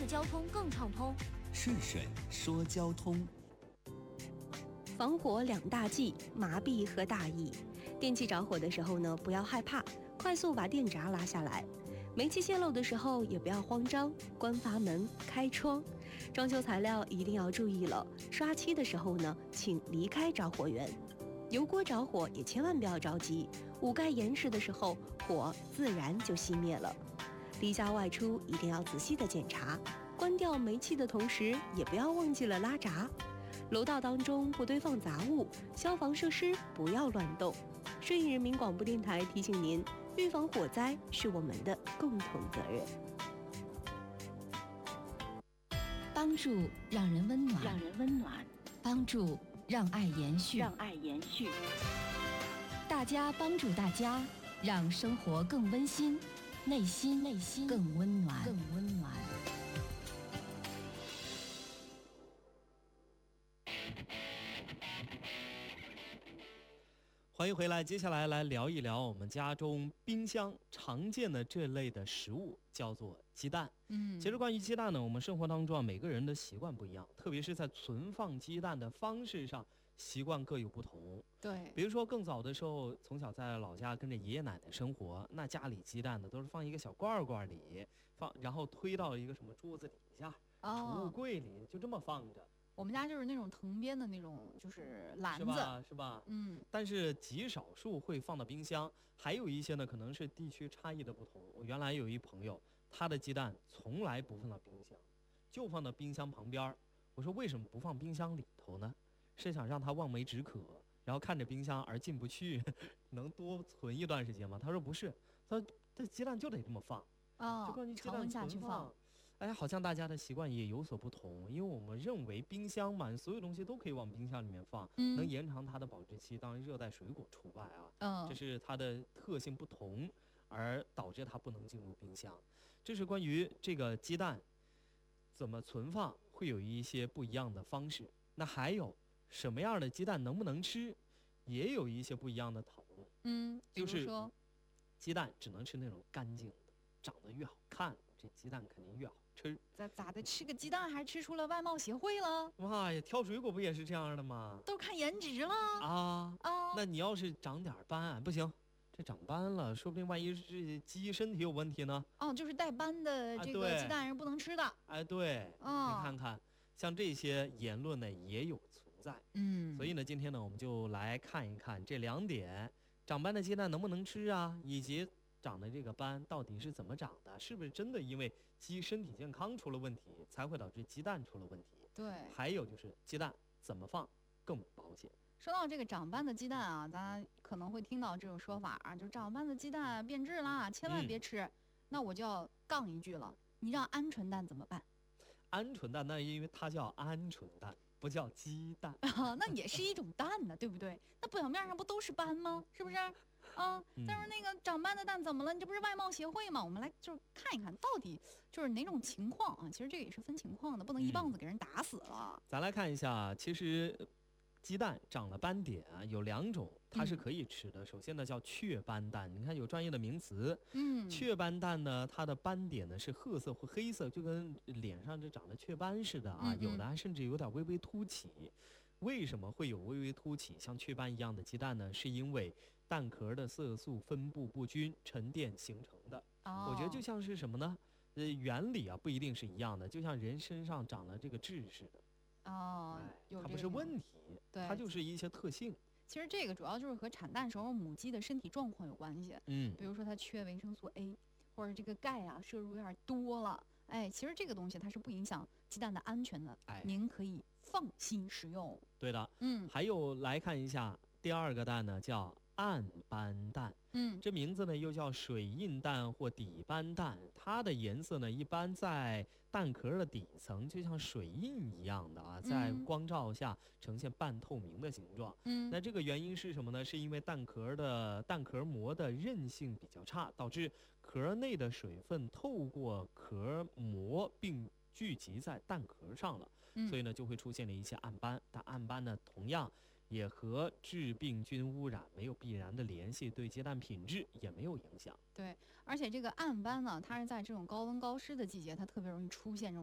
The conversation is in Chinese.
使交通更畅通。 顺顺说交通。 防火2大忌：麻痹和大意。电器着火的时候呢，不要害怕，快速把电闸拉下来。煤气泄漏的时候也不要慌张，关阀门、开窗。装修材料一定要注意了，刷漆的时候呢，请离开着火源。油锅着火也千万不要着急，捂盖严实的时候，火自然就熄灭了。离家外出一定要仔细的检查，关掉煤气的同时，也不要忘记了拉闸。楼道当中不堆放杂物，消防设施不要乱动。顺义人民广播电台提醒您，预防火灾是我们的共同责任。 帮助让人温暖，帮助让爱延续，大家帮助大家，让生活更温馨，内心更温暖。 欢迎回来，接下来来聊一聊我们家中冰箱常见的这类的食物，叫做鸡蛋。其实关于鸡蛋呢，我们生活当中每个人的习惯不一样，特别是在存放鸡蛋的方式上，习惯各有不同。 对， 比如说更早的时候，从小在老家跟着爷爷奶奶生活，那家里鸡蛋呢都是放一个小罐罐里放，然后推到一个什么桌子底下、储物柜里，就这么放着。 我们家就是那种藤编的那种，就是篮子， 是吧？但是极少数会放到冰箱，还有一些呢，可能是地区差异的不同。我原来有一朋友，他的鸡蛋从来不放到冰箱，就放到冰箱旁边。我说为什么不放冰箱里头呢？是想让他望梅止渴，然后看着冰箱而进不去，能多存一段时间吗？他说不是，他说这鸡蛋就得这么放，就关于鸡蛋下去放。 哎，好像大家的习惯也有所不同，因为我们认为冰箱嘛，所有东西都可以往冰箱里面放，能延长它的保质期。当然，热带水果除外啊。这是它的特性不同，而导致它不能进入冰箱。这是关于这个鸡蛋怎么存放，会有一些不一样的方式。那还有什么样的鸡蛋能不能吃，也有一些不一样的讨论。就是说，鸡蛋只能吃那种干净的，长得越好看，这鸡蛋肯定越好吃。 咋的？吃个鸡蛋还吃出了外贸协会了？ 妈呀，挑水果不也是这样的吗？ 都看颜值了那你要是长点斑不行，这长斑了，说不定万一是鸡身体有问题呢。 就是带斑的这个鸡蛋是不能吃的。 对，你看看，像这些言论呢也有存在。所以呢，今天呢我们就来看一看这2点：长斑的鸡蛋能不能吃啊，以及长的这个斑到底是怎么长的？是不是真的因为鸡身体健康出了问题，才会导致鸡蛋出了问题？ 对。 还有就是鸡蛋怎么放更保险？ 说到这个长斑的鸡蛋啊，咱可能会听到这种说法啊，就长斑的鸡蛋变质啦，千万别吃。那我就要杠一句了，你让鹌鹑蛋怎么办？ 鹌鹑蛋那因为它叫鹌鹑蛋，不叫鸡蛋那也是一种蛋呢，对不对？那表面上不都是斑吗？是不是？但是那个长斑的蛋怎么了？你这不是外贸协会吗？我们来就是看一看到底就是哪种情况啊？其实这个也是分情况的，不能一棒子给人打死了。 咱来看一下，其实鸡蛋长了斑点有2种，它是可以吃的。首先呢叫雀斑蛋，你看有专业的名词。雀斑蛋呢，它的斑点呢是褐色或黑色，就跟脸上这长的雀斑似的有的还甚至有点微微凸起。为什么会有微微凸起像雀斑一样的鸡蛋呢？是因为蛋壳的色素分布不均沉淀形成的。我觉得就像是什么呢？原理不一定是一样的，就像人身上长了这个痣似的。它不是问题，它就是一些特性。 其实这个主要就是和产蛋时候母鸡的身体状况有关系。比如说它缺维生素 A， 或者这个钙摄入有点多了。其实这个东西它是不影响鸡蛋的安全的。您可以放心食用。 对的。还有来看一下第2个蛋呢，叫暗斑蛋。这名字呢又叫水印蛋或底斑蛋，它的颜色呢一般在蛋壳的底层，就像水印一样的在光照下呈现半透明的形状。那这个原因是什么呢？是因为蛋壳膜的韧性比较差，导致壳内的水分透过壳膜并聚集在蛋壳上了，所以呢就会出现了一些暗斑。但暗斑呢同样也和致病菌污染没有必然的联系，对鸡蛋品质也没有影响。 对，而且这个暗斑呢，它是在这种高温高湿的季节，它特别容易出现这种